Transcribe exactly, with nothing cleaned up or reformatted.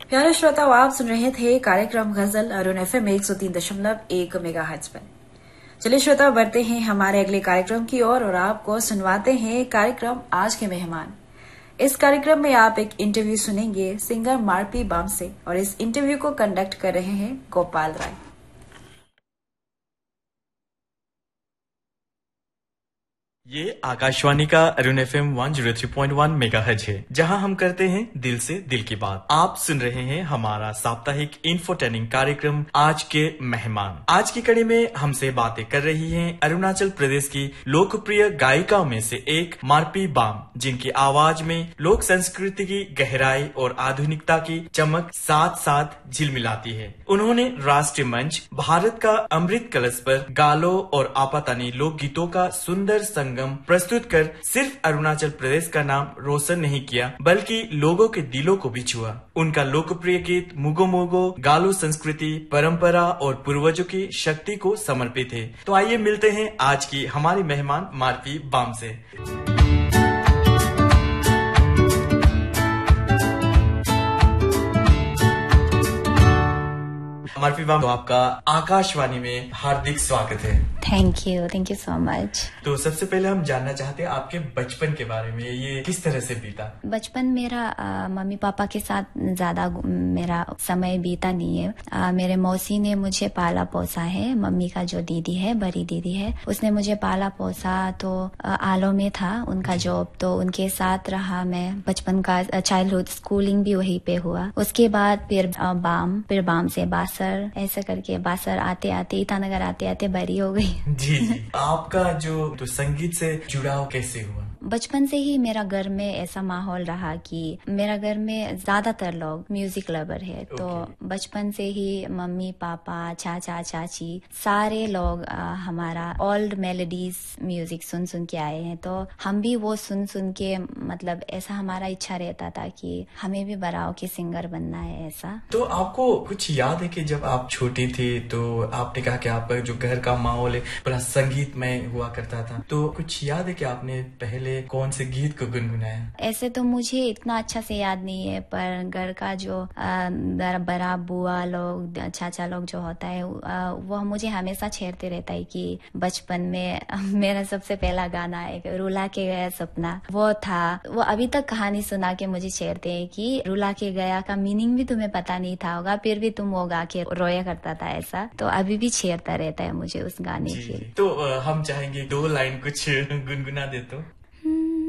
प्यारे श्रोताओं, आप सुन रहे थे कार्यक्रम गजल अरुण एफएम एक सौ तीन दशमलव एक मेगा हर्ट्ज पर। चलिए श्रोता, बढ़ते हैं हमारे अगले कार्यक्रम की ओर और, और आपको सुनवाते हैं कार्यक्रम आज के मेहमान। इस कार्यक्रम में आप एक इंटरव्यू सुनेंगे सिंगर मारपी बाम से, और इस इंटरव्यू को कंडक्ट कर रहे हैं गोपाल राय। ये आकाशवाणी का अरुण एफएम एक सौ तीन पॉइंट एक मेगाहर्ट्ज है, जहां हम करते हैं दिल से दिल की बात। आप सुन रहे हैं हमारा साप्ताहिक इन्फोटेनिंग कार्यक्रम आज के मेहमान। आज की कड़ी में हमसे बातें कर रही हैं अरुणाचल प्रदेश की लोकप्रिय गायिकाओं में से एक मारपी बाम, जिनकी आवाज में लोक संस्कृति की गहराई और आधुनिकता की चमक साथ साथ झिलमिलाती है। उन्होंने राष्ट्रीय मंच, भारत का अमृत कलश पर गालो और आपातानी लोक गीतों का सुंदर संगम प्रस्तुत कर सिर्फ अरुणाचल प्रदेश का नाम रोशन नहीं किया, बल्कि लोगों के दिलों को भी छुआ। उनका लोकप्रिय गीत मुगो मुगो गालो संस्कृति, परंपरा और पूर्वजों की शक्ति को समर्पित है। तो आइए मिलते हैं आज की हमारी मेहमान मारपी बाम से। मारपी बाम, तो आपका आकाशवाणी में हार्दिक स्वागत है। Thank you thank you so much. तो सबसे पहले हम जानना चाहते हैं आपके बचपन के बारे में, ये किस तरह से बीता? बचपन मेरा आ, मम्मी पापा के साथ ज्यादा मेरा समय बीता नहीं है। आ, मेरे मौसी ने मुझे पाला पोसा है। मम्मी का जो दीदी है, बड़ी दीदी है, उसने मुझे पाला पोसा। तो आ, आलो में था उनका जॉब, तो उनके साथ रहा मैं। बचपन का चाइल्डहुड स्कूलिंग भी वहीं पे हुआ। उसके बाद फिर आ, बाम, फिर बाम से बासर, ऐसा करके बासर आते आते ईटानगर आते आते बरी हो गई। जी जी। आपका जो तो संगीत से जुड़ाव कैसे हुआ? बचपन से ही मेरा घर में ऐसा माहौल रहा कि मेरा घर में ज्यादातर लोग म्यूजिक लवर है। तो बचपन से ही मम्मी पापा, चाचा चाची, सारे लोग आ, हमारा ओल्ड मेलोडीज म्यूजिक सुन सुन के आए हैं। तो हम भी वो सुन सुन के, मतलब ऐसा हमारा इच्छा रहता था कि हमें भी बड़ा होके सिंगर बनना है ऐसा। तो आपको कुछ याद है कि जब आप छोटी थी तो आपने कहा कि आपका जो घर का माहौल है बड़ा संगीतमय हुआ करता था, तो कुछ याद है कि आपने पहले कौन से गीत को गुनगुनाया? ऐसे तो मुझे इतना अच्छा से याद नहीं है, पर घर का जो बड़ा बुआ लोग, चाचा लोग जो होता है, आ, वो मुझे हमेशा छेड़ते रहता है कि बचपन में मेरा सबसे पहला गाना एक रुला के गया सपना वो था। वो अभी तक कहानी सुना के मुझे छेड़ते हैं कि रुला के गया का मीनिंग भी तुम्हें पता नहीं था होगा, फिर भी तुम वो गा के रोया करता था ऐसा। तो अभी भी छेड़ता रहता है मुझे उस गाने की। तो हम चाहेंगे दो लाइन कुछ गुनगुना दे तो।